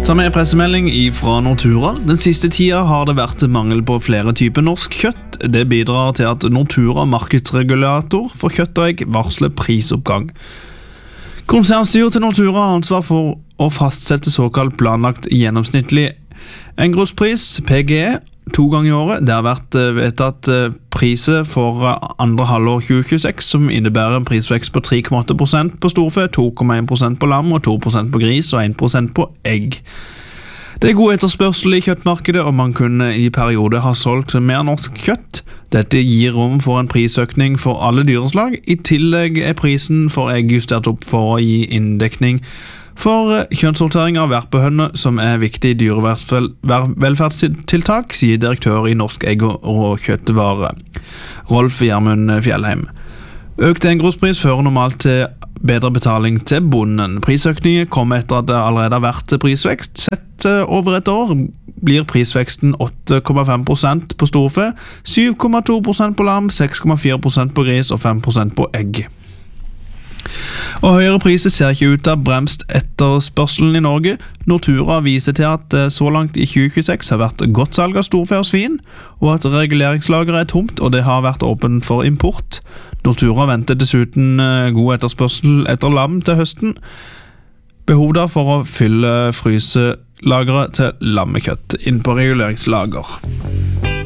Som en pressemelding fra Nortura. Den siste tida har det vært mangel på flere typer norsk kjøtt. Det bidrar til at Nortura, markedsregulator for kjøtt og egg, varsler prisoppgang. Konsernstyret til Nortura har ansvar for å fastsette såkalt planlagt gjennomsnittlig engrospris, PGE, 2 ganger i året. Det har vært vedtatt priser for andre halvår 2026, som innebærer en prisvekst på 3,8% på storfe, 2,1% på lam og 2% på gris og 1% på egg. Det er god etterspørsel i kjøttmarkedet, og man kunne i perioder ha solgt mer norsk kjøtt. Dette gir rom for en prisøkning for alle dyreslag. I tillegg er prisen for egg justert opp for å gi inndekning for kjønnssortering av verpehønner, som er viktig dyrevelferdstiltak, sier direktør i Norsk egg- og kjøttvare, Rolf Gjermund Fjellheim. Økt engrospris fører normalt til bedre betaling til bonden. Prisøkningen kommer etter at det allerede har vært prisvekst. Sett over et år blir prisveksten 8,5% på storfe, 7,2% på lam, 6,4% på gris og 5% på egg. Og høyere priser ser ikke ut til å ha bremst etterspørselen i Norge. Nortura viser til at så langt i 2026 har vært godt salg av storfe og svin, og at reguleringslageret er tomt, og det har vært åpen for import. Nortura venter dessuten god etterspørsel etter lam til høsten. Behov da for å fylle fryselageret til lammekjøtt inn på reguleringslager.